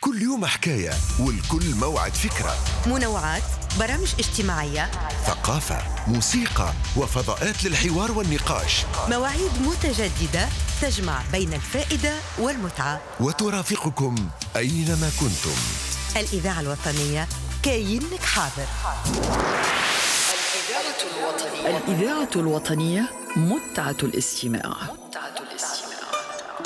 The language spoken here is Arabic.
كل يوم حكاية والكل موعد فكرة. منوعات، برامج اجتماعية، ثقافة، موسيقى، وفضاءات للحوار والنقاش. مواعيد متجددة تجمع بين الفائدة والمتعة، وترافقكم أينما كنتم. الإذاعة الوطنية كاينك حاضر. الإذاعة الوطنية متعة الاستماع.